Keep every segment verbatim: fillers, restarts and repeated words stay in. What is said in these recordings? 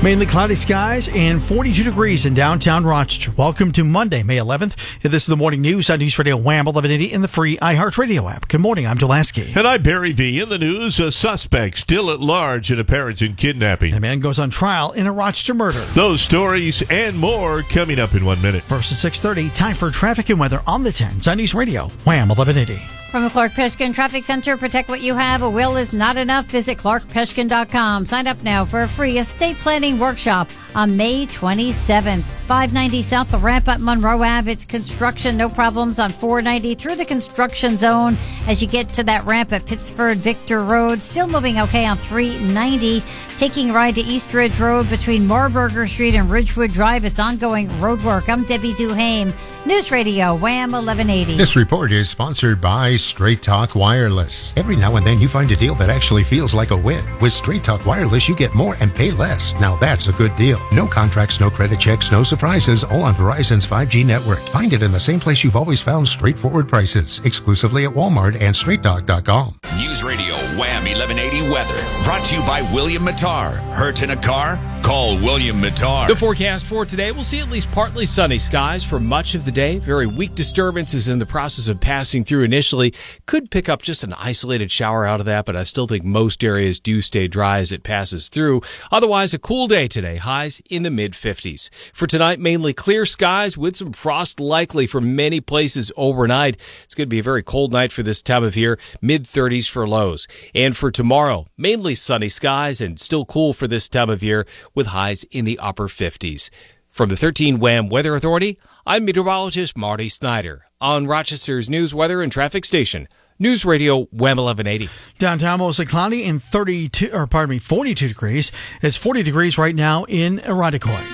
Mainly cloudy skies and forty-two degrees in downtown Rochester. Welcome to Monday, May eleventh. This is the morning news on News Radio Wham eleven eighty in the free iHeartRadio app. Good morning, I'm Dulaski. And I'm Barry V. In the news, a suspect still at large in a Parenton kidnapping. A man goes on trial in a Rochester murder. Those stories and more coming up in one minute. First at six thirty, time for traffic and weather on the tens on News Radio Wham eleven eighty. From the Clark Peshkin Traffic Center, protect what you have. A will is not enough. Visit clark peshkin dot com. Sign up now for a free estate planning workshop on May twenty-seventh. five ninety South, the ramp up Monroe Ave. It's construction, no problems on four ninety through the construction zone as you get to that ramp at Pittsford Victor Road. Still moving okay on three ninety. Taking a ride to East Ridge Road between Marburger Street and Ridgewood Drive. It's ongoing road work. I'm Debbie Duhame. News Radio Wham eleven eighty. This report is sponsored by Straight Talk Wireless. Every now and then you find a deal that actually feels like a win. With Straight Talk Wireless, you get more and pay less. Now that's a good deal. No contracts, no credit checks, no surprises, all on Verizon's five G network. Find it in the same place you've always found straightforward prices. Exclusively at Walmart and straight talk dot com. News Radio Wham eleven eighty weather. Brought to you by William Mattar. Hurt in a car? Call William Mattar. The forecast for today, we'll see at least partly sunny skies for much of the day. Very weak disturbances in the process of passing through initially. Could pick up just an isolated shower out of that, but I still think most areas do stay dry as it passes through. Otherwise, a cool day today. Highs in the mid fifties. For tonight, mainly clear skies with some frost likely for many places overnight. It's going to be a very cold night for this time of year. mid thirties for lows. And for tomorrow, mainly sunny skies and still cool for this time of year with highs in the upper fifties. From the thirteen Wham Weather Authority, I'm meteorologist Marty Snyder on Rochester's news, weather, and traffic station. News Radio Wham eleven eighty. Downtown mostly cloudy and thirty-two, or pardon me, forty-two degrees. It's forty degrees right now in Irondequoit.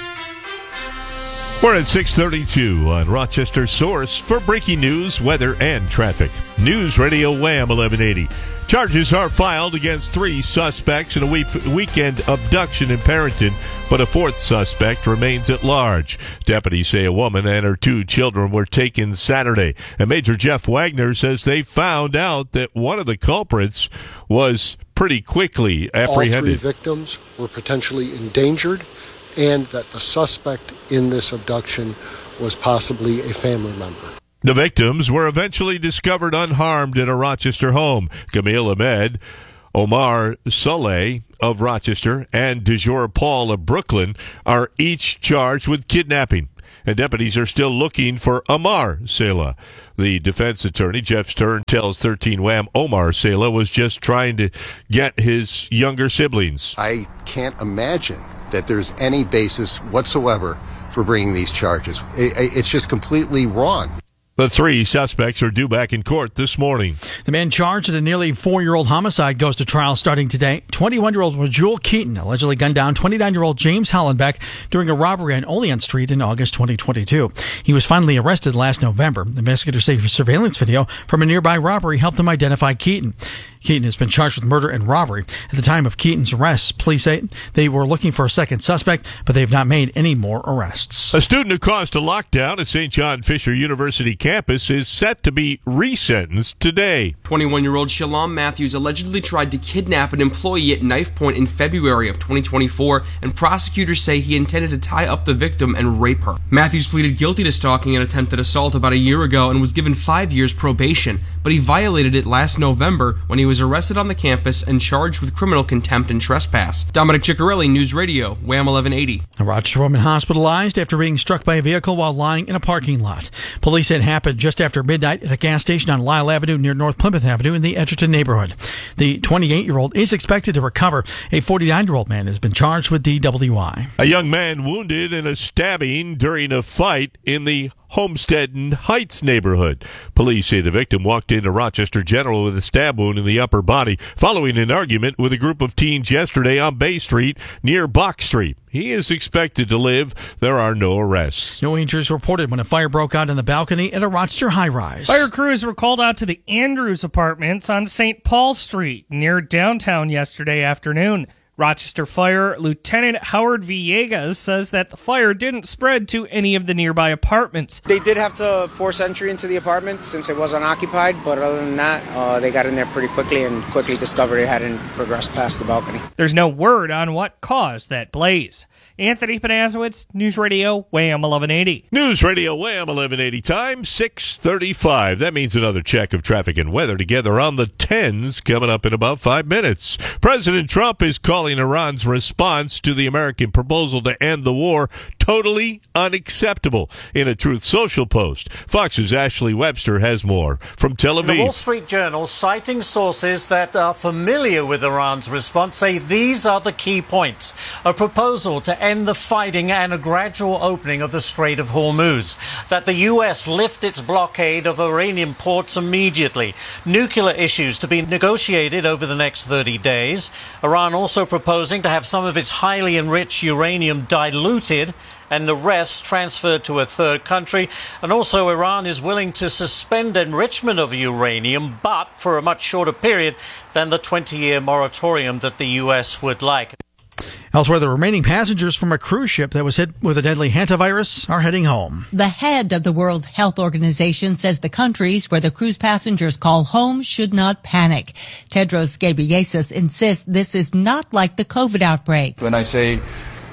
We're at six thirty-two on Rochester's source for breaking news, weather, and traffic. News Radio Wham eleven eighty. Charges are filed against three suspects in a week- weekend abduction in Parenton, but a fourth suspect remains at large. Deputies say a woman and her two children were taken Saturday. And Major Jeff Wagner says they found out that one of the culprits was pretty quickly apprehended. All three victims were potentially endangered, and that the suspect in this abduction was possibly a family member. The victims were eventually discovered unharmed in a Rochester home. Camille Ahmed, Omar Saleh of Rochester, and DeJour Paul of Brooklyn are each charged with kidnapping. And deputies are still looking for Omar Saleh. The defense attorney, Jeff Stern, tells thirteen Wham Omar Saleh was just trying to get his younger siblings. I can't imagine that there's any basis whatsoever for bringing these charges. It's just completely wrong. The three suspects are due back in court this morning. The man charged in a nearly four-year-old homicide goes to trial starting today. twenty-one-year-old Jewel Keaton allegedly gunned down twenty-nine-year-old James Hollenbeck during a robbery on Olean Street in August twenty twenty-two. He was finally arrested last November. Investigators say surveillance video from a nearby robbery helped them identify Keaton. Keaton has been charged with murder and robbery. At the time of Keaton's arrest, police say they were looking for a second suspect, but they have not made any more arrests. A student who caused a lockdown at Saint John Fisher University campus is set to be resentenced today. twenty-one-year-old Shalom Matthews allegedly tried to kidnap an employee at knife point in February of twenty twenty-four, and prosecutors say he intended to tie up the victim and rape her. Matthews pleaded guilty to stalking and attempted assault about a year ago and was given five years probation, but he violated it last November when he was arrested on the campus and charged with criminal contempt and trespass. Dominic Ciccarelli, News Radio, Wham eleven eighty. A Rochester woman hospitalized after being struck by a vehicle while lying in a parking lot. Police said it happened just after midnight at a gas station on Lyle Avenue near North Plymouth Avenue in the Edgerton neighborhood. The twenty-eight-year-old is expected to recover. A forty-nine-year-old man has been charged with D W I. A young man wounded in a stabbing during a fight in the Homestead Heights neighborhood. Police say the victim walked into Rochester General with a stab wound in the upper body following an argument with a group of teens yesterday on Bay Street near Bach Street. He is expected to live. There are no arrests. No injuries reported when a fire broke out in the balcony at a Rochester high-rise. Fire crews were called out to the Andrews Apartments on Saint Paul Street near downtown yesterday afternoon. Rochester Fire Lieutenant Howard Villegas says that the fire didn't spread to any of the nearby apartments. They did have to force entry into the apartment since it was unoccupied, but other than that, uh, they got in there pretty quickly and quickly discovered it hadn't progressed past the balcony. There's no word on what caused that blaze. Anthony Panazowitz, News Radio, Wham eleven eighty. News Radio, Wham eleven eighty, time six thirty-five. That means another check of traffic and weather together on the tens coming up in about five minutes. President Trump is calling Iran's response to the American proposal to end the war totally unacceptable in a Truth Social post. Fox's Ashley Webster has more from Tel Aviv. The Wall Street Journal, citing sources that are familiar with Iran's response, say these are the key points. A proposal to end the fighting and a gradual opening of the Strait of Hormuz. That the U S lift its blockade of Iranian ports immediately. Nuclear issues to be negotiated over the next thirty days. Iran also proposing to have some of its highly enriched uranium diluted and the rest transferred to a third country. And also Iran is willing to suspend enrichment of uranium, but for a much shorter period than the twenty-year moratorium that the U S would like. Elsewhere, the remaining passengers from a cruise ship that was hit with a deadly hantavirus are heading home. The head of the World Health Organization says the countries where the cruise passengers call home should not panic. Tedros Ghebreyesus insists this is not like the COVID outbreak. When I say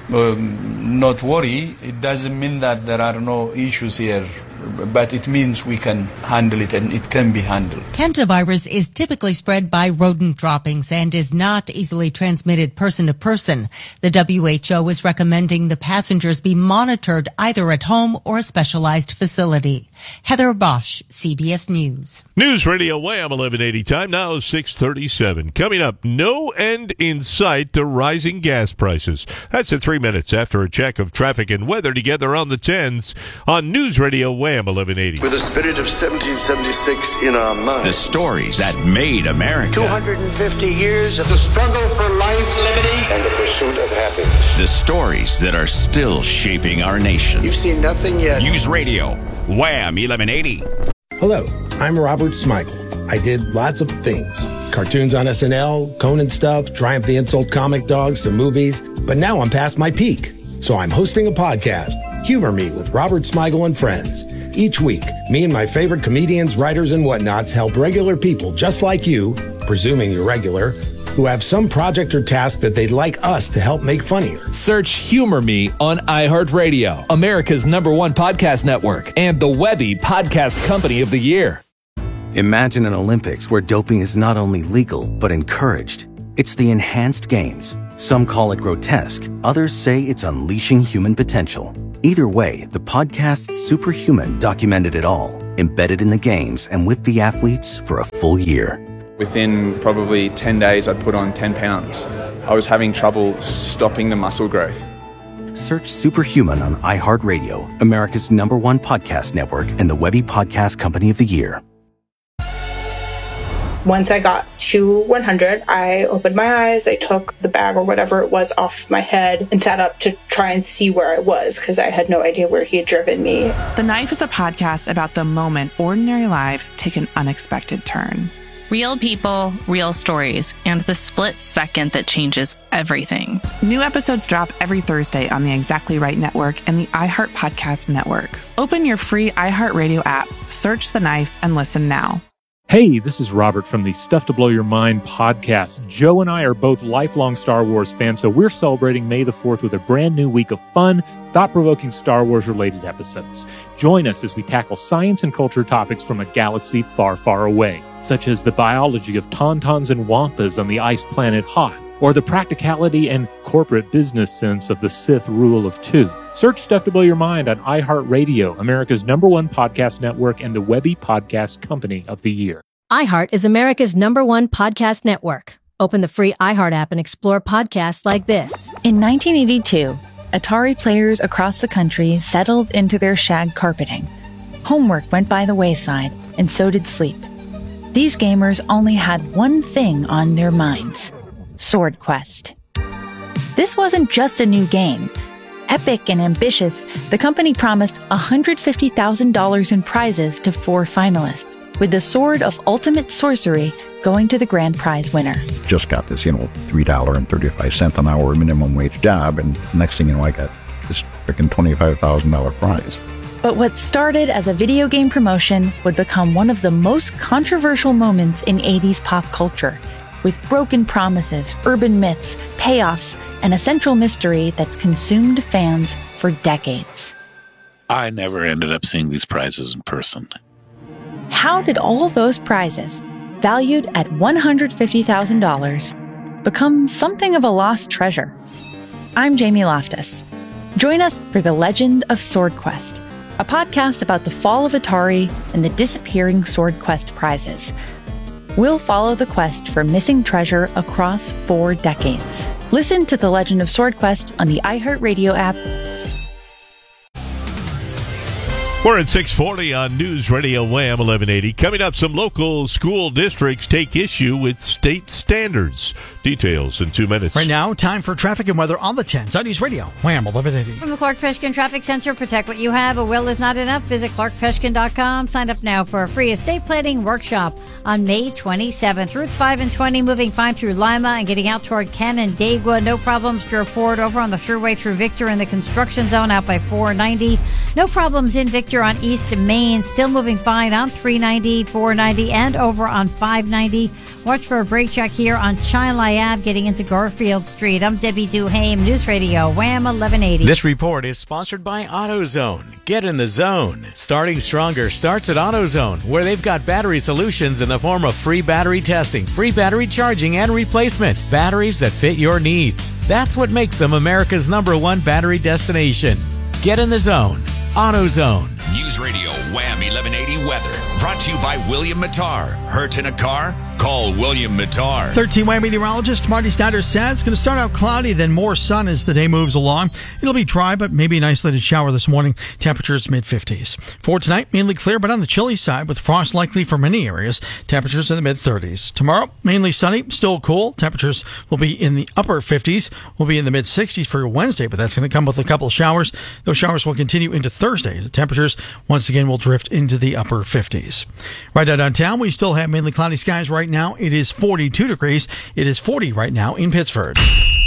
um, not worry, it doesn't mean that there are no issues here, but it means we can handle it and it can be handled. Hantavirus is typically spread by rodent droppings and is not easily transmitted person to person. The W H O is recommending the passengers be monitored either at home or a specialized facility. Heather Bosch, C B S News. News Radio Wham eleven eighty, time now six thirty-seven. Coming up, no end in sight to rising gas prices. That's at three minutes after a check of traffic and weather together on the tens on News Radio Wham eleven eighty. With the spirit of seventeen seventy-six in our minds. The stories that made America. two hundred fifty years of the struggle for life, liberty, and the pursuit of happiness. The stories that are still shaping our nation. You've seen nothing yet. News Radio Wham eleven eighty. Hello, I'm Robert Smigel. I did lots of things. Cartoons on S N L, Conan stuff, Triumph the Insult comic dogs, some movies. But now I'm past my peak. So I'm hosting a podcast, Humor Me with Robert Smigel and Friends. Each week, me and my favorite comedians, writers, and whatnots help regular people just like you, presuming you're regular, who have some project or task that they'd like us to help make funnier. Search Humor Me on iHeartRadio, America's number one podcast network, and the Webby Podcast Company of the Year. Imagine an Olympics where doping is not only legal, but encouraged. It's the Enhanced Games. Some call it grotesque. Others say it's unleashing human potential. Either way, the podcast Superhuman documented it all, embedded in the games and with the athletes for a full year. Within probably ten days, I'd put on ten pounds. I was having trouble stopping the muscle growth. Search Superhuman on iHeartRadio, America's number one podcast network, and the Webby Podcast Company of the Year. Once I got to one hundred, I opened my eyes, I took the bag or whatever it was off my head and sat up to try and see where I was because I had no idea where he had driven me. The Knife is a podcast about the moment ordinary lives take an unexpected turn. Real people, real stories, and the split second that changes everything. New episodes drop every Thursday on the Exactly Right Network and the iHeart Podcast Network. Open your free iHeartRadio app, search The Knife, and listen now. Hey, this is Robert from the Stuff to Blow Your Mind podcast. Joe and I are both lifelong Star Wars fans, so we're celebrating May the fourth with a brand new week of fun, thought-provoking Star Wars-related episodes. Join us as we tackle science and culture topics from a galaxy far, far away, such as the biology of tauntauns and wampas on the ice planet Hoth, or the practicality and corporate business sense of the Sith rule of two. Search Stuff to Blow Your Mind on iHeartRadio, America's number one podcast network, and the Webby Podcast Company of the Year. iHeart is America's number one podcast network. Open the free iHeart app and explore podcasts like this. In nineteen eighty-two, Atari players across the country settled into their shag carpeting. Homework went by the wayside, and so did sleep. These gamers only had one thing on their minds: Sword Quest. This wasn't just a new game. Epic and ambitious, the company promised one hundred fifty thousand dollars in prizes to four finalists. With the Sword of Ultimate Sorcery, going to the grand prize winner. Just got this, you know, three dollars and thirty-five cents an hour minimum wage job, and next thing you know, I got this freaking twenty-five thousand dollars prize. But what started as a video game promotion would become one of the most controversial moments in eighties pop culture, with broken promises, urban myths, payoffs, and a central mystery that's consumed fans for decades. I never ended up seeing these prizes in person. How did all those prizes, valued at one hundred fifty thousand dollars, become something of a lost treasure? I'm Jamie Loftus. Join us for The Legend of Sword Quest, a podcast about the fall of Atari and the disappearing Sword Quest prizes. We'll follow the quest for missing treasure across four decades. Listen to The Legend of Sword Quest on the iHeartRadio app. We're at six forty on News Radio Wham eleven eighty. Coming up, some local school districts take issue with state standards. Details in two minutes. Right now, time for traffic and weather on the tens on News Radio Wham eleven eighty. From the Clark Peshkin Traffic Center, protect what you have. A will is not enough. Visit clark peshkin dot com. Sign up now for a free estate planning workshop on May twenty-seventh. Routes five and twenty moving fine through Lima and getting out toward Canandaigua. No problems. Drove forward over on the thruway through Victor in the construction zone out by four ninety. No problems in Victor on East Main. Still moving fine on three ninety, four ninety, and over on five ninety. Watch for a brake check here on China Ave getting into Garfield Street. I'm Debbie Duhame, News Radio Wham eleven eighty. This report is sponsored by AutoZone. Get in the zone. Starting Stronger starts at AutoZone, where they've got battery solutions in the form of free battery testing, free battery charging, and replacement. Batteries that fit your needs. That's what makes them America's number one battery destination. Get in the zone. AutoZone. News Radio Wham eleven eighty weather. Brought to you by William Mattar. Hurt in a car? Call William Mattar. thirteen Wham meteorologist Marty Snyder says it's going to start out cloudy, then more sun as the day moves along. It'll be dry, but maybe an isolated shower this morning. Temperatures mid-fifties. For tonight, mainly clear, but on the chilly side with frost likely for many areas. Temperatures in the mid-thirties. Tomorrow, mainly sunny, still cool. Temperatures will be in the upper fifties. Will be in the mid-sixties for Wednesday, but that's going to come with a couple showers. Those showers will continue into Thursday. The temperatures once again will drift into the upper fifties. Right out downtown, we still have mainly cloudy skies right now. It is forty-two degrees. It is forty right now in Pittsford.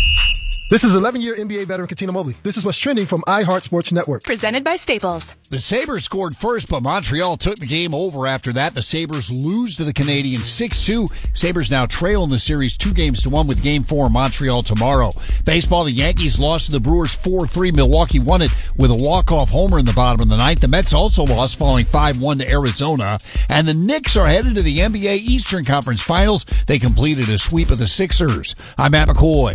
This is eleven-year N B A veteran Katina Mobley. This is what's trending from iHeart Sports Network. Presented by Staples. The Sabres scored first, but Montreal took the game over after that. The Sabres lose to the Canadiens six two. Sabres now trail in the series two games to one with game four in Montreal tomorrow. Baseball, the Yankees lost to the Brewers four three. Milwaukee won it with a walk-off homer in the bottom of the ninth. The Mets also lost, falling five one to Arizona. And the Knicks are headed to the N B A Eastern Conference Finals. They completed a sweep of the Sixers. I'm Matt McCoy.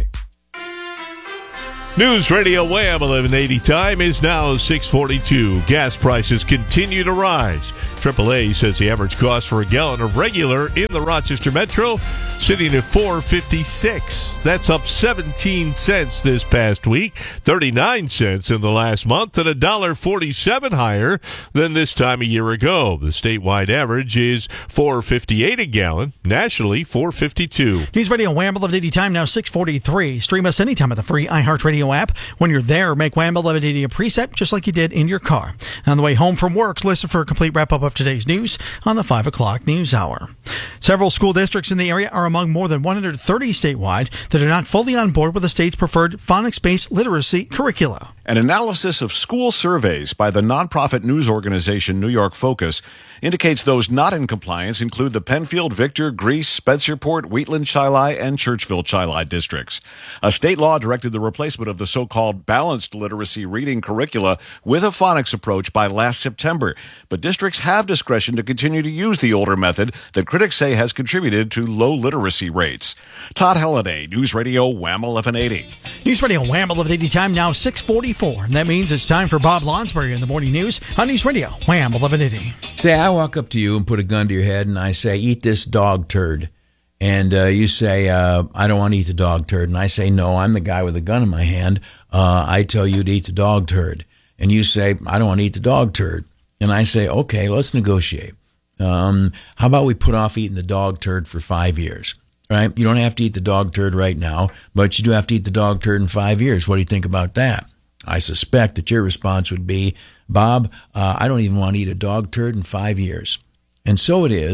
News Radio Wham eleven eighty time is now six forty-two. Gas prices continue to rise. triple A says the average cost for a gallon of regular in the Rochester Metro sitting at four fifty-six. That's up seventeen cents this past week, thirty-nine cents in the last month, and one dollar forty-seven higher than this time a year ago. The statewide average is four fifty-eight a gallon. Nationally, four fifty-two. News Radio Wham eleven eighty time now six forty-three. Stream us anytime at the free iHeartRadio app. When you're there, make Wham eleven eighty a preset just like you did in your car. On the way home from work, listen for a complete wrap-up of today's news on the five o'clock news hour. Several school districts in the area are among more than one hundred thirty statewide that are not fully on board with the state's preferred phonics-based literacy curricula. An analysis of school surveys by the nonprofit news organization New York Focus indicates those not in compliance include the Penfield, Victor, Greece, Spencerport, Wheatland, Shiloh, and Churchville, Shiloh districts. A state law directed the replacement of the so-called balanced literacy reading curricula with a phonics approach by last September. But districts have discretion to continue to use the older method that critics say has contributed to low literacy rates. Todd Halliday, News Radio Wham eleven eighty. News Radio Wham eleven eighty time now six forty-four. And that means it's time for Bob Lonsberry in the morning news on News Radio Wham eleven eighty. Say, I walk up to you and put a gun to your head and I say, eat this dog turd. And uh, you say, uh, I don't want to eat the dog turd. And I say, no, I'm the guy with the gun in my hand. Uh, I tell you to eat the dog turd. And you say, I don't want to eat the dog turd. And I say, okay, let's negotiate. Um, how about we put off eating the dog turd for five years? Right? You don't have to eat the dog turd right now, but you do have to eat the dog turd in five years. What do you think about that? I suspect that your response would be, Bob, uh, I don't even want to eat a dog turd in five years. And so it is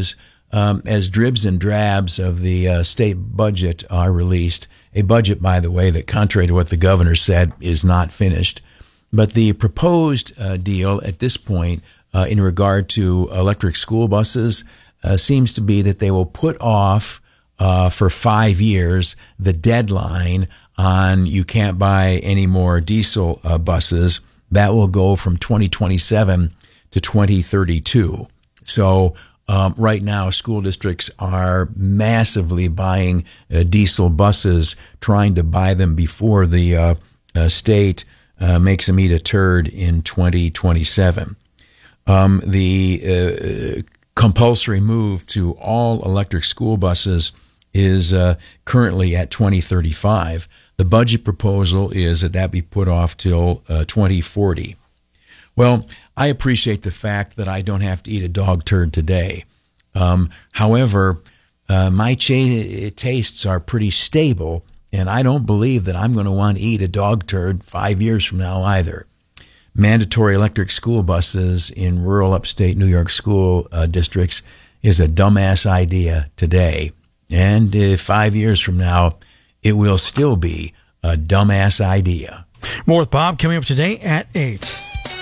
um, as dribs and drabs of the uh, state budget are released, a budget, by the way, that contrary to what the governor said, is not finished. But the proposed uh, deal at this point uh, in regard to electric school buses uh, seems to be that they will put off uh, for five years the deadline on you can't buy any more diesel uh, buses. That will go from twenty twenty-seven to twenty thirty-two. So um, right now, school districts are massively buying uh, diesel buses, trying to buy them before the uh, uh, state uh, makes them eat a turd in twenty twenty-seven. Um, the uh, compulsory move to all electric school buses is uh, currently at twenty thirty-five. The budget proposal is that that be put off till uh, twenty forty. Well, I appreciate the fact that I don't have to eat a dog turd today. Um, however, uh, my cha- tastes are pretty stable, and I don't believe that I'm going to want to eat a dog turd five years from now either. Mandatory electric school buses in rural upstate New York school uh, districts is a dumbass idea today. And uh, five years from now, it will still be a dumbass idea. More with Bob coming up today at eight.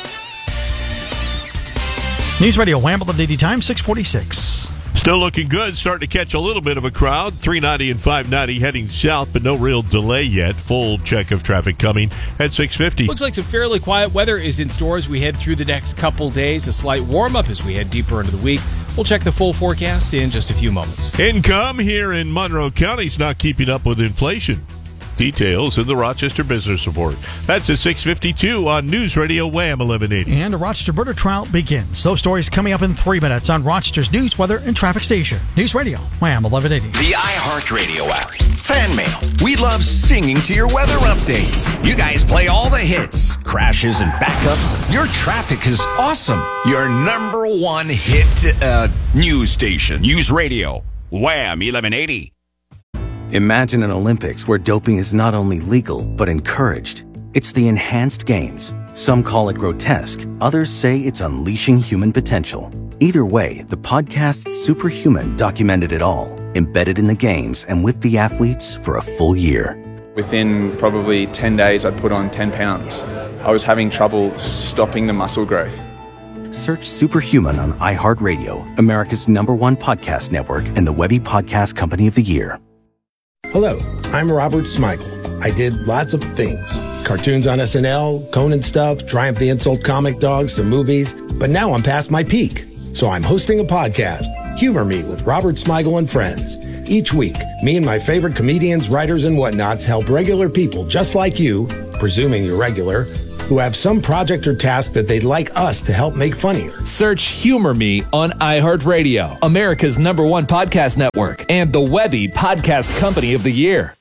News Radio, Wham! eleven eighty time, six forty-six. Still looking good, starting to catch a little bit of a crowd. three ninety and five ninety heading south, but no real delay yet. Full check of traffic coming at six fifty. Looks like some fairly quiet weather is in store as we head through the next couple days. A slight warm-up as we head deeper into the week. We'll check the full forecast in just a few moments. Income here in Monroe County is not keeping up with inflation. Details in the Rochester Business Report. That's at six fifty-two on News Radio Wham! eleven eighty. And a Rochester birder trial begins. Those stories coming up in three minutes on Rochester's news, weather, and traffic station. News Radio Wham! eleven eighty. The iHeartRadio app. Fan mail. We love singing to your weather updates. You guys play all the hits, crashes, and backups. Your traffic is awesome. Your number one hit uh, news station. News Radio Wham! eleven eighty. Imagine an Olympics where doping is not only legal, but encouraged. It's the enhanced games. Some call it grotesque. Others say it's unleashing human potential. Either way, the podcast Superhuman documented it all, embedded in the games and with the athletes for a full year. Within probably ten days, I'd put on ten pounds. I was having trouble stopping the muscle growth. Search Superhuman on iHeartRadio, America's number one podcast network and the Webby Podcast Company of the Year. Hello, I'm Robert Smigel. I did lots of things. Cartoons on S N L, Conan stuff, Triumph the Insult comic dogs, some movies. But now I'm past my peak. So I'm hosting a podcast, Humor Me with Robert Smigel and Friends. Each week, me and my favorite comedians, writers, and whatnots help regular people just like you, presuming you're regular, who have some project or task that they'd like us to help make funnier. Search Humor Me on iHeartRadio, America's number one podcast network, and the Webby Podcast Company of the Year.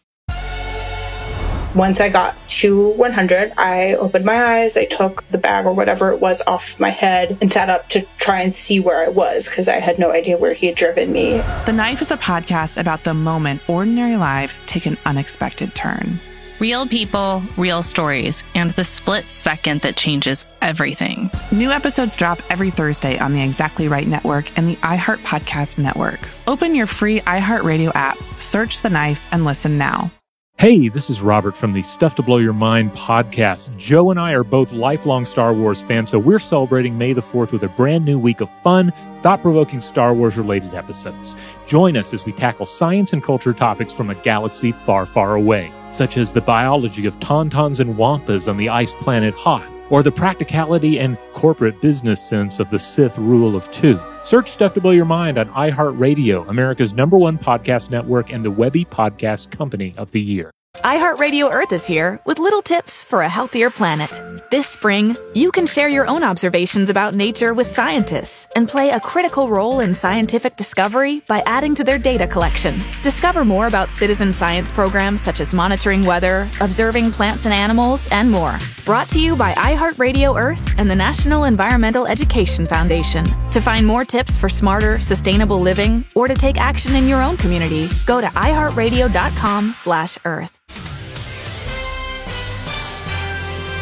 Once I got to one hundred, I opened my eyes, I took the bag or whatever it was off my head and sat up to try and see where I was because I had no idea where he had driven me. The Knife is a podcast about the moment ordinary lives take an unexpected turn. Real people, real stories, and the split second that changes everything. New episodes drop every Thursday on the Exactly Right Network and the iHeart Podcast Network. Open your free iHeartRadio app, search The Knife, and listen now. Hey, this is Robert from the Stuff to Blow Your Mind podcast. Joe and I are both lifelong Star Wars fans, so we're celebrating May the fourth with a brand new week of fun, thought-provoking Star Wars-related episodes. Join us as we tackle science and culture topics from a galaxy far, far away, such as the biology of tauntauns and wampas on the ice planet Hoth, or the practicality and corporate business sense of the Sith rule of two. Search Stuff to Blow Your Mind on iHeartRadio, America's number one podcast network and the Webby Podcast Company of the Year. iHeartRadio Earth is here with little tips for a healthier planet. This spring, you can share your own observations about nature with scientists and play a critical role in scientific discovery by adding to their data collection. Discover more about citizen science programs such as monitoring weather, observing plants and animals, and more. Brought to you by iHeartRadio Earth and the National Environmental Education Foundation. To find more tips for smarter, sustainable living or to take action in your own community, go to iHeartRadio.com slash Earth.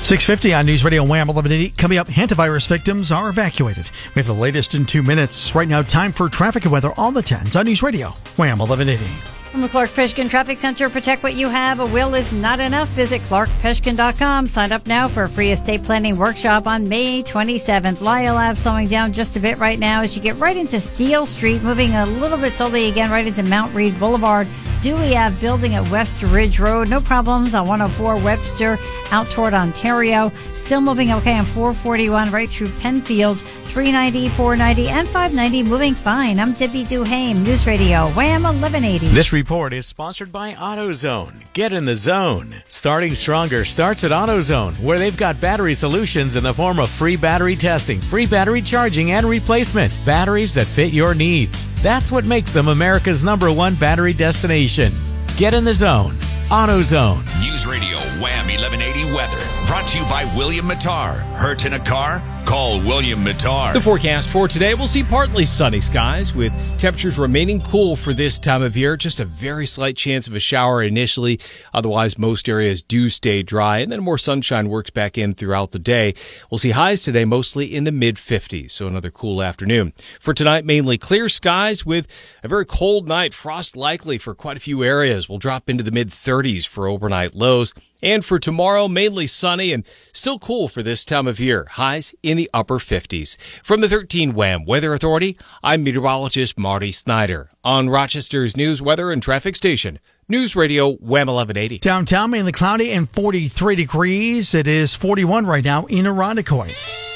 six fifty on News Radio Wham eleven eighty. Coming up, hantavirus victims are evacuated. We have the latest in two minutes. Right now, time for traffic and weather on the tens on News Radio Wham eleven eighty. From the Clark Peshkin Traffic Center, protect what you have. A will is not enough. Visit clark peshkin dot com. Sign up now for a free estate planning workshop on May twenty-seventh. Lyle Ave slowing down just a bit right now as you get right into Steel Street, moving a little bit slowly again right into Mount Read Boulevard. Dewey Ave building at West Ridge Road. No problems on one oh four Webster out toward Ontario. Still moving okay on four forty-one right through Penfield. three ninety, four ninety, and five ninety moving fine. I'm Debbie Duhame, News Radio Wham eleven eighty. This report is sponsored by AutoZone. Get in the zone. Starting Stronger starts at AutoZone, where they've got battery solutions in the form of free battery testing, free battery charging, and replacement. Batteries that fit your needs. That's what makes them America's number one battery destination. Get in the zone. AutoZone. News Radio Wham eleven eighty weather. Brought to you by William Mattar. Hurt in a car? Call William Mattar. The forecast for today, we'll see partly sunny skies with temperatures remaining cool for this time of year. Just a very slight chance of a shower initially. Otherwise, most areas do stay dry, and then more sunshine works back in throughout the day. We'll see highs today mostly in the mid fifties, so another cool afternoon. For tonight, mainly clear skies with a very cold night. Frost likely for quite a few areas. We'll drop into the mid thirties for overnight lows. And for tomorrow, mainly sunny and still cool for this time of year. Highs in the upper fifties. From the thirteen Wham Weather Authority, I'm meteorologist Marty Snyder on Rochester's news, weather, and traffic station. News Radio Wham eleven eighty. Downtown, mainly cloudy and forty-three degrees. It is forty-one right now in Irondequoit.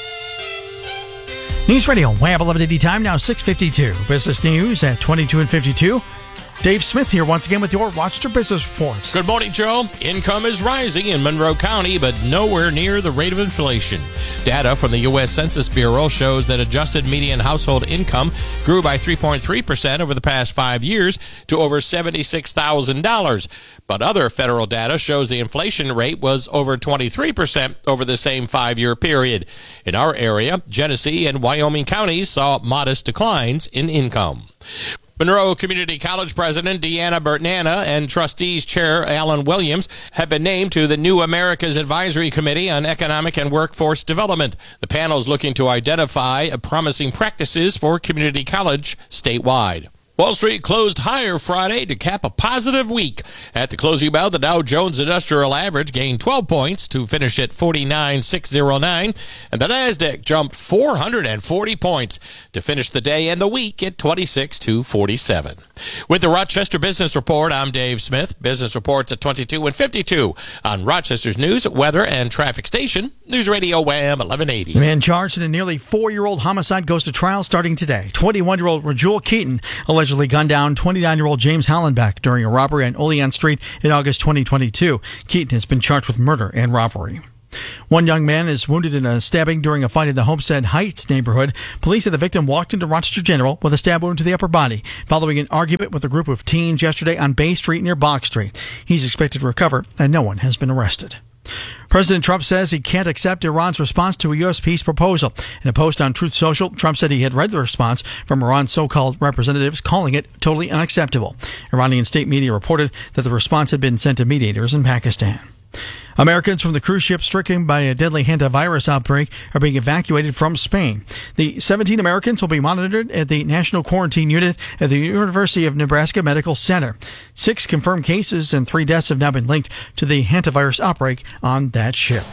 News Radio Wham eleven eighty time now six fifty-two. Business news at twenty-two and fifty-two. Dave Smith here once again with your Rochester Business Report. Good morning, Joe. Income is rising in Monroe County, but nowhere near the rate of inflation. Data from the U S Census Bureau shows that adjusted median household income grew by three point three percent over the past five years to over seventy-six thousand dollars. But other federal data shows the inflation rate was over twenty-three percent over the same five-year period. In our area, Genesee and Wyoming counties saw modest declines in income. Monroe Community College President Deanna Bertnana and Trustees Chair Alan Williams have been named to the New Americas Advisory Committee on Economic and Workforce Development. The panel is looking to identify promising practices for community college statewide. Wall Street closed higher Friday to cap a positive week. At the closing bell, the Dow Jones Industrial Average gained twelve points to finish at forty-nine thousand six hundred nine, and the Nasdaq jumped four hundred forty points to finish the day and the week at twenty-six thousand two hundred forty-seven. With the Rochester Business Report, I'm Dave Smith. Business reports at twenty-two and fifty-two on Rochester's news, weather, and traffic station, News Radio Wham eleven eighty. The man charged in a nearly four-year-old homicide goes to trial starting today. twenty-one-year-old Rajul Keaton allegedly gunned down twenty-nine-year-old James Hallenbeck during a robbery on Olean Street in August twenty twenty-two. Keaton has been charged with murder and robbery. One young man is wounded in a stabbing during a fight in the Homestead Heights neighborhood. Police say the victim walked into Rochester General with a stab wound to the upper body following an argument with a group of teens yesterday on Bay Street near Bach Street. He's expected to recover, and no one has been arrested. President Trump says he can't accept Iran's response to a U S peace proposal. In a post on Truth Social, Trump said he had read the response from Iran's so-called representatives, calling it totally unacceptable. Iranian state media reported that the response had been sent to mediators in Pakistan. Americans from the cruise ship stricken by a deadly hantavirus outbreak are being evacuated from Spain. The seventeen Americans will be monitored at the National Quarantine Unit at the University of Nebraska Medical Center. Six confirmed cases and three deaths have now been linked to the hantavirus outbreak on that ship.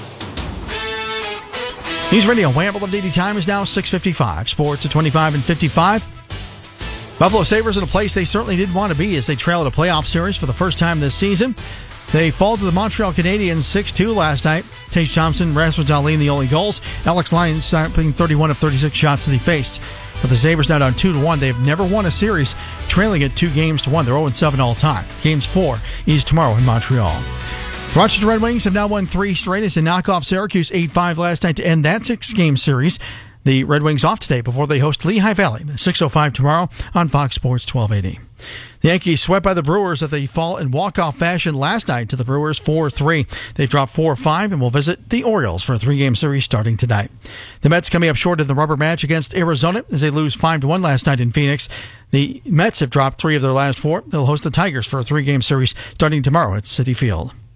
News Radio Wham eleven eighty time is now six fifty-five. Sports at twenty-five and fifty-five. Buffalo Sabres in a place they certainly didn't want to be as they trail at a playoff series for the first time this season. They fall to the Montreal Canadiens six two last night. Tage Thompson, Rasmus Dahlin the only goals. Alex Lyons stopping thirty-one of thirty-six shots that he faced. With the Sabres now down two to one, they've never won a series, trailing it two games to one. They're oh and seven all time. Games four is tomorrow in Montreal. The Rochester Red Wings have now won three straight as they knock off Syracuse eight five last night to end that six-game series. The Red Wings off today before they host Lehigh Valley at six oh five tomorrow on Fox Sports twelve eighty. The Yankees swept by the Brewers at the fall in walk-off fashion last night to the Brewers four three. They've dropped four five and will visit the Orioles for a three-game series starting tonight. The Mets coming up short in the rubber match against Arizona as they lose five to one last night in Phoenix. The Mets have dropped three of their last four. They'll host the Tigers for a three-game series starting tomorrow at Citi Field.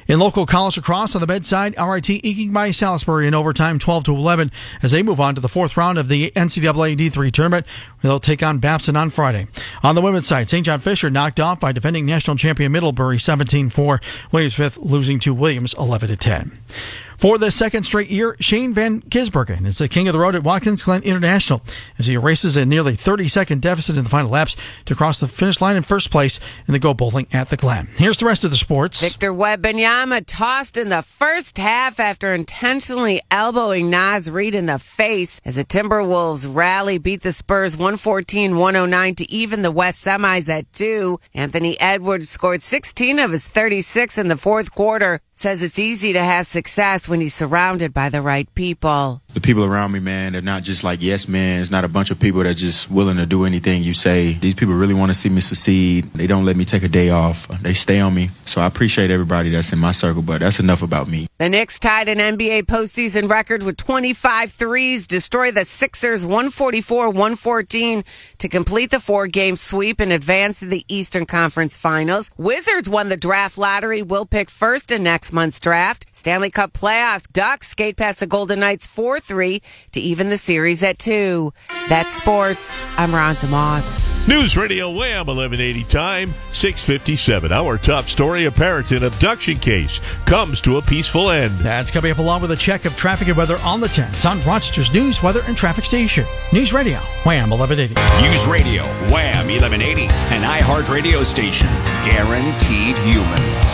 In local college lacrosse on the bedside, R I T eking by Salisbury in overtime twelve to eleven as they move on to the fourth round of the N C double A D three tournament, where they'll take on Babson on Friday. On the women's side, Saint John Fisher knocked off by defending national champion Middlebury seventeen four, Williams Fifth losing to Williams eleven to ten. For the second straight year, Shane Van Gisbergen is the king of the road at Watkins Glen International as he erases a nearly thirty-second deficit in the final laps to cross the finish line in first place in the Go Bowling at the Glen. Here's the rest of the sports. Victor Wembanyama tossed in the first half after intentionally elbowing Naz Reid in the face as the Timberwolves rally beat the Spurs one fourteen one oh nine to even the West semis at two. Anthony Edwards scored sixteen of his thirty-six in the fourth quarter. Says it's easy to have success when he's surrounded by the right people. The people around me, man, they're not just like yes men. It's not a bunch of people that are just willing to do anything you say. These people really want to see me succeed. They don't let me take a day off. They stay on me. So I appreciate everybody that's in my circle, but that's enough about me. The Knicks tied an N B A postseason record with twenty-five threes, destroy the Sixers one forty-four one fourteen to complete the four-game sweep and advance to the Eastern Conference Finals. Wizards won the draft lottery, will pick first in next month's draft. Stanley Cup playoffs, Ducks skate past the Golden Knights four three to even the series at two. That's sports. I'm Ronza Moss. News Radio Wham eleven eighty time, six fifty-seven. Our top story, a Parrotin abduction case comes to a peaceful end. That's coming up along with a check of traffic and weather on the tens on Rochester's news, weather, and traffic station. News Radio Wham eleven eighty. News Radio Wham eleven eighty, an iHeart radio station. Guaranteed human.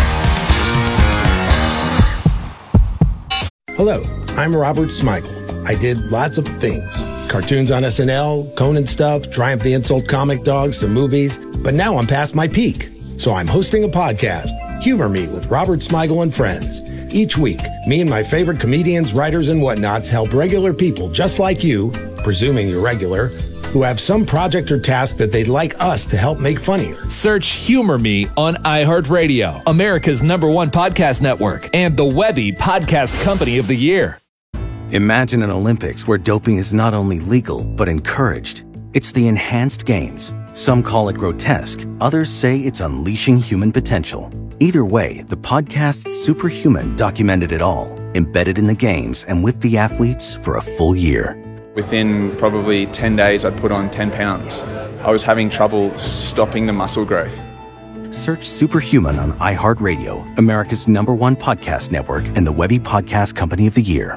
Hello, I'm Robert Smigel. I did lots of things. Cartoons on S N L, Conan stuff, Triumph the Insult comic dogs, some movies. But now I'm past my peak. So I'm hosting a podcast, Humor Me with Robert Smigel and Friends. Each week, me and my favorite comedians, writers, and whatnots help regular people just like you, presuming you're regular, who have some project or task that they'd like us to help make funnier. Search Humor Me on iHeartRadio, America's number one podcast network, and the Webby Podcast Company of the Year. Imagine an Olympics where doping is not only legal, but encouraged. It's the enhanced games. Some call it grotesque. Others say it's unleashing human potential. Either way, the podcast Superhuman documented it all, embedded in the games and with the athletes for a full year. Within probably ten days, I'd put on ten pounds. I was having trouble stopping the muscle growth. Search Superhuman on iHeartRadio, America's number one podcast network, and the Webby Podcast Company of the Year.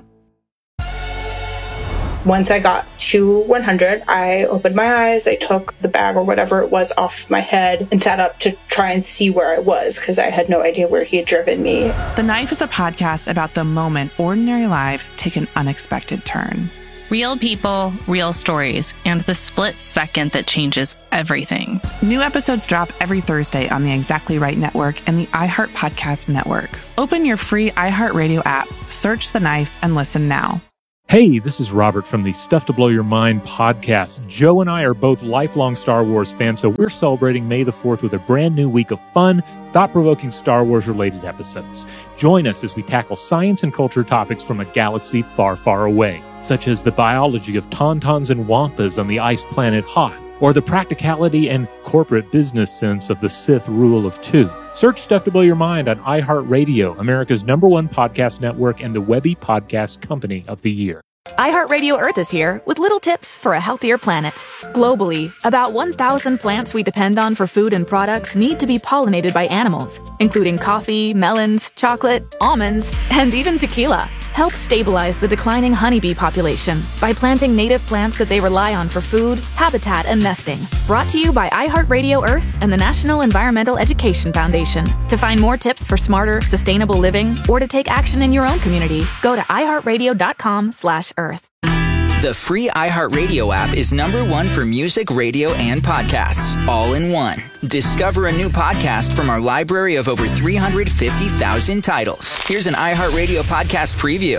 Once I got to one hundred, I opened my eyes, I took the bag or whatever it was off my head and sat up to try and see where I was because I had no idea where he had driven me. The Knife is a podcast about the moment ordinary lives take an unexpected turn. Real people, real stories, and the split second that changes everything. New episodes drop every Thursday on the Exactly Right Network and the iHeart Podcast Network. Open your free iHeartRadio app, search The Knife, and listen now. Hey, this is Robert from the Stuff to Blow Your Mind podcast. Joe and I are both lifelong Star Wars fans, so we're celebrating May the fourth with a brand new week of fun, thought-provoking Star Wars-related episodes. Join us as we tackle science and culture topics from a galaxy far, far away, such as the biology of tauntauns and wampas on the ice planet Hoth, or the practicality and corporate business sense of the Sith rule of two. Search Stuff to Blow Your Mind on iHeartRadio, America's number one podcast network, and the Webby Podcast Company of the Year. iHeartRadio Earth is here with little tips for a healthier planet. Globally, about one thousand plants we depend on for food and products need to be pollinated by animals, including coffee, melons, chocolate, almonds, and even tequila. Help stabilize the declining honeybee population by planting native plants that they rely on for food, habitat, and nesting. Brought to you by iHeartRadio Earth and the National Environmental Education Foundation. To find more tips for smarter, sustainable living, or to take action in your own community, go to iHeartRadio.com slash Earth. The free iHeartRadio app is number one for music, radio, and podcasts, all in one. Discover a new podcast from our library of over three hundred fifty thousand titles. Here's an iHeartRadio podcast preview.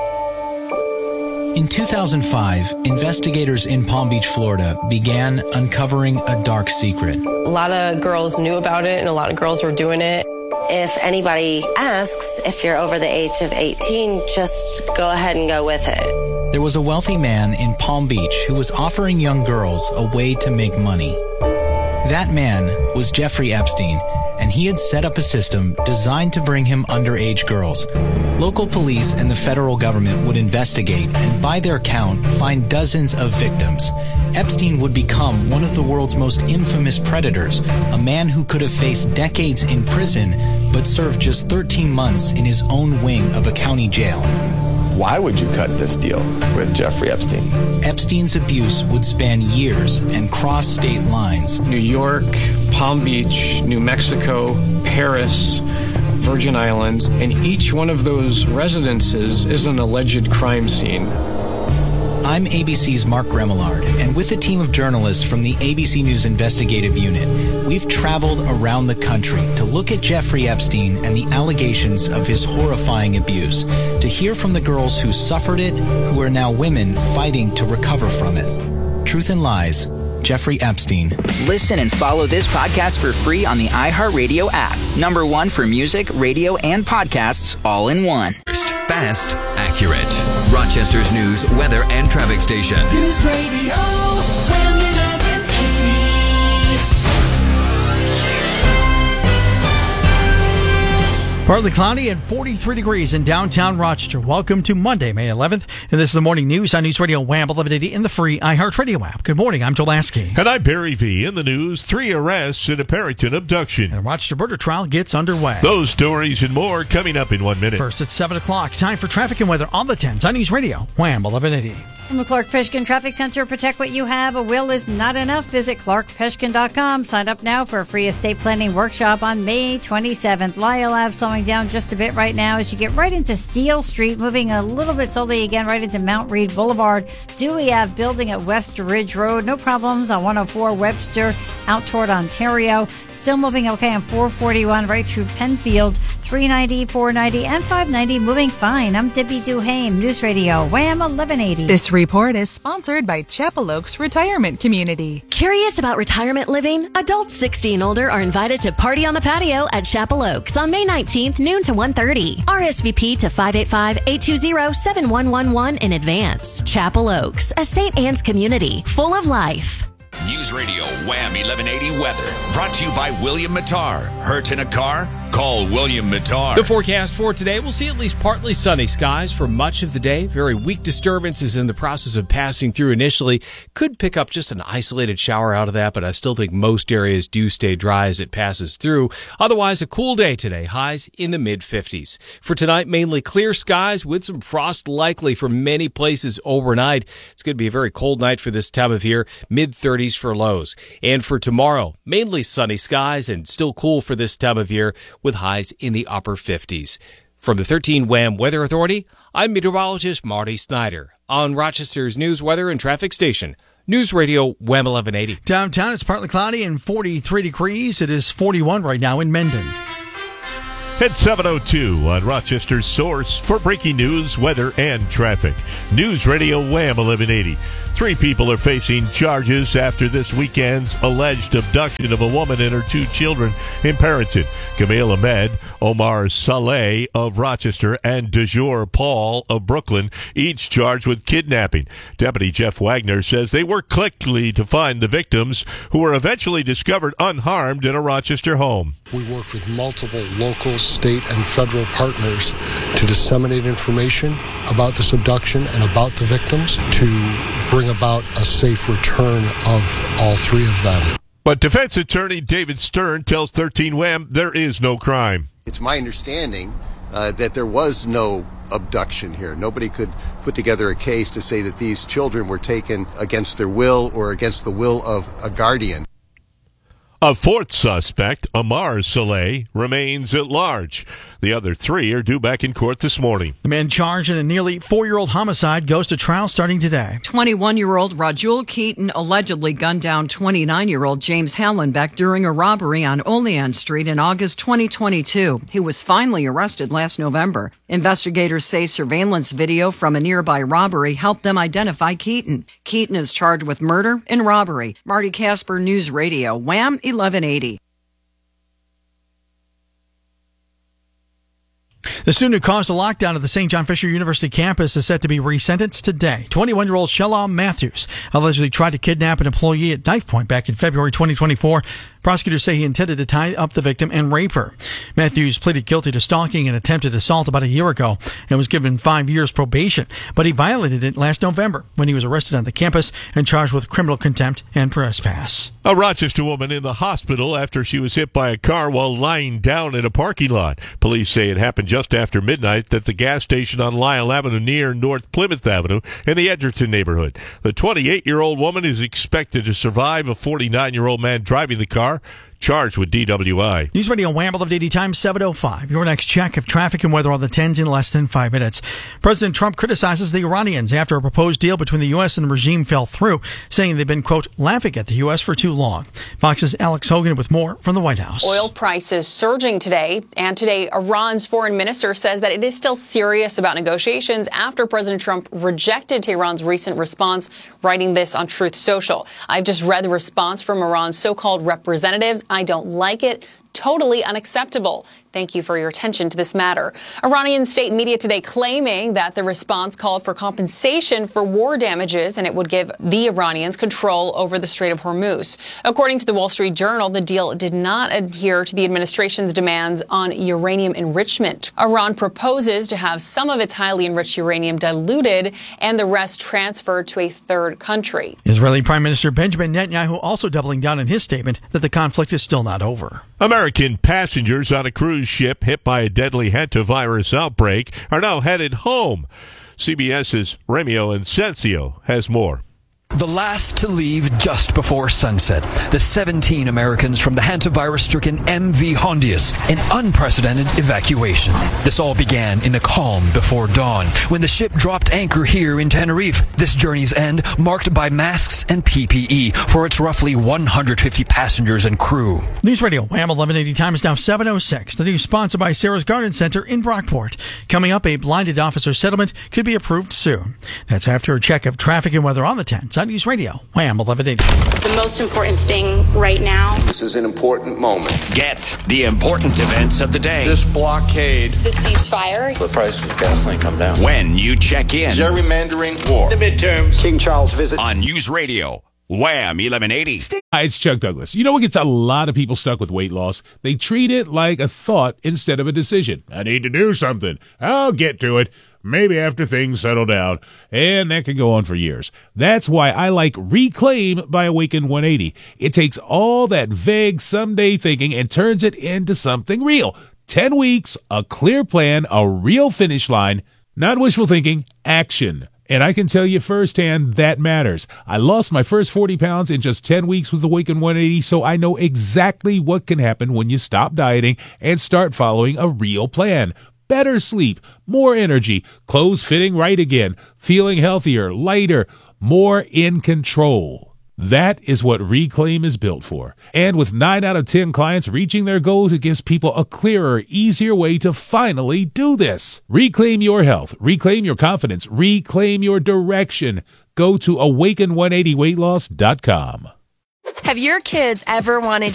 In two thousand five, investigators in Palm Beach, Florida, began uncovering a dark secret. A lot of girls knew about it, and a lot of girls were doing it. If anybody asks if you're over the age of eighteen, just go ahead and go with it. There was a wealthy man in Palm Beach who was offering young girls a way to make money. That man was Jeffrey Epstein, and he had set up a system designed to bring him underage girls. Local police and the federal government would investigate and, by their count, find dozens of victims. Epstein would become one of the world's most infamous predators, a man who could have faced decades in prison but served just thirteen months in his own wing of a county jail. Why would you cut this deal with Jeffrey Epstein? Epstein's abuse would span years and cross state lines. New York, Palm Beach, New Mexico, Paris, Virgin Islands, and each one of those residences is an alleged crime scene. I'm A B C's Mark Remillard, and with a team of journalists from the A B C News Investigative Unit, we've traveled around the country to look at Jeffrey Epstein and the allegations of his horrifying abuse, to hear from the girls who suffered it, who are now women fighting to recover from it. Truth and Lies, Jeffrey Epstein. Listen and follow this podcast for free on the iHeartRadio app. Number one for music, radio, and podcasts all in one. Fast, accurate. Rochester's news, weather, and traffic station. News Radio W eleven eighty. Partly cloudy and forty-three degrees in downtown Rochester. Welcome to Monday, May eleventh. And this is the morning news on News Radio Wham eleven eighty in the free iHeartRadio app. Good morning. I'm Joe Lasky. And I'm Barry V. In the news, three arrests in a Perryton abduction. And a Rochester murder trial gets underway. Those stories and more coming up in one minute. First at seven o'clock. Time for traffic and weather on the tens on News Radio Wham eleven eighty. From the Clark Peshkin Traffic Center, protect what you have. A will is not enough. Visit clark peshkin dot com. Sign up now for a free estate planning workshop on May twenty-seventh. Lyle Ave slowing down just a bit right now as you get right into Steele Street, moving a little bit slowly again right into Mount Read Boulevard. Dewey Ave building at West Ridge Road. No problems on one oh four Webster out toward Ontario. Still moving okay on four forty-one right through Penfield. three ninety, four ninety, and five ninety moving fine. I'm Debbie Duhame, News Radio Wham eleven eighty. This report is sponsored by Chapel Oaks Retirement Community. Curious about retirement living? Adults sixty and older are invited to Party on the Patio at Chapel Oaks on May nineteenth, noon to one thirty. R S V P to five eight five, eight two zero, seven one one one in advance. Chapel Oaks, a Saint Anne's community full of life. News Radio Wham eleven eighty weather. Brought to you by William Mattar. Hurt in a car? Call William Mattar. The forecast for today, we'll see at least partly sunny skies for much of the day. Very weak disturbances in the process of passing through initially. Could pick up just an isolated shower out of that, but I still think most areas do stay dry as it passes through. Otherwise, a cool day today. Highs in the mid fifties. For tonight, mainly clear skies with some frost likely for many places overnight. It's going to be a very cold night for this time of year. mid thirties for lows. And for tomorrow, mainly sunny skies and still cool for this time of year with highs in the upper fifties. From the thirteen Wham Weather Authority, I'm meteorologist Marty Snyder on Rochester's news, weather, and traffic station. News Radio Wham eleven eighty. Downtown, it's partly cloudy and forty-three degrees. It is forty-one right now in Mendon. At seven oh two on Rochester's source for breaking news, weather, and traffic. News Radio Wham eleven eighty. Three people are facing charges after this weekend's alleged abduction of a woman and her two children in Perryton. Camille Ahmed, Omar Saleh of Rochester, and DeJour Paul of Brooklyn, each charged with kidnapping. Deputy Jeff Wagner says they worked quickly to find the victims, who were eventually discovered unharmed in a Rochester home. We worked with multiple local, state, and federal partners to disseminate information about this abduction and about the victims to bring about a safe return of all three of them. But defense attorney David Stern tells thirteen Wham there is no crime. It's my understanding uh, that there was no abduction here. Nobody could put together a case to say that these children were taken against their will or against the will of a guardian. A fourth suspect, Omar Saleh, remains at large. The other three are due back in court this morning. The man charged in a nearly four-year-old homicide goes to trial starting today. twenty-one-year-old Rajul Keaton allegedly gunned down twenty-nine-year-old James Hallenbeck during a robbery on Olean Street in August twenty twenty-two. He was finally arrested last November. Investigators say surveillance video from a nearby robbery helped them identify Keaton. Keaton is charged with murder and robbery. Marty Casper, News Radio, Wham eleven eighty. The student who caused a lockdown at the Saint John Fisher University campus is set to be resentenced today. twenty-one-year-old Shellam Matthews allegedly tried to kidnap an employee at knife point back in February twenty twenty-four. Prosecutors say he intended to tie up the victim and rape her. Matthews pleaded guilty to stalking and attempted assault about a year ago and was given five years probation, but he violated it last November when he was arrested on the campus and charged with criminal contempt and trespass. A Rochester woman in the hospital after she was hit by a car while lying down in a parking lot. Police say it happened just after midnight at the gas station on Lyle Avenue near North Plymouth Avenue in the Edgerton neighborhood. The twenty-eight-year-old woman is expected to survive a forty-nine-year-old man driving the car, charged with D W I. News Radio Wham! eleven eighty Times seven oh five. Your next check of traffic and weather on the tens in less than five minutes. President Trump criticizes the Iranians after a proposed deal between the U S and the regime fell through, saying they've been, quote, laughing at the U S for too long. Fox's Alex Hogan with more from the White House. Oil prices surging today, and today Iran's foreign minister says that it is still serious about negotiations after President Trump rejected Tehran's recent response, writing this on Truth Social. I've just read the response from Iran's so-called representatives. I don't like it. Totally unacceptable. Thank you for your attention to this matter. Iranian state media today claiming that the response called for compensation for war damages and it would give the Iranians control over the Strait of Hormuz. According to the Wall Street Journal, the deal did not adhere to the administration's demands on uranium enrichment. Iran proposes to have some of its highly enriched uranium diluted and the rest transferred to a third country. Israeli Prime Minister Benjamin Netanyahu also doubling down in his statement that the conflict is still not over. American passengers on a cruise ship hit by a deadly hantavirus outbreak are now headed home. CBS's Remio Incencio has more. The last to leave just before sunset, the seventeen Americans from the hantavirus-stricken M V Hondius, an unprecedented evacuation. This all began in the calm before dawn, when the ship dropped anchor here in Tenerife. This journey's end marked by masks and P P E for its roughly one hundred fifty passengers and crew. News Radio Wham! eleven eighty Time is now seven oh six. The news sponsored by Sarah's Garden Center in Brockport. Coming up, a blinded officer settlement could be approved soon. That's after a check of traffic and weather on the tens. On News Radio Wham! eleven eighty. The most important thing right now. This is an important moment. Get the important events of the day. This blockade. The ceasefire. The price of gasoline come down. When you check in. Gerrymandering war. The midterms. King Charles visit. On News Radio Wham! eleven eighty. Hi, it's Chuck Douglas. You know what gets a lot of people stuck with weight loss? They treat it like a thought instead of a decision. I need to do something. I'll get to it. Maybe after things settle down. And that can go on for years. That's why I like Reclaim by Awaken one eighty. It takes all that vague someday thinking and turns it into something real. Ten weeks, a clear plan, a real finish line. Not wishful thinking, action. And I can tell you firsthand that matters. I lost my first forty pounds in just ten weeks with Awaken one eighty, so I know exactly what can happen when you stop dieting and start following a real plan. Better sleep, more energy, clothes fitting right again, feeling healthier, lighter, more in control. That is what Reclaim is built for. And with nine out of ten clients reaching their goals, it gives people a clearer, easier way to finally do this. Reclaim your health, reclaim your confidence, reclaim your direction. Go to awaken one eighty weight loss dot com. Have your kids ever wanted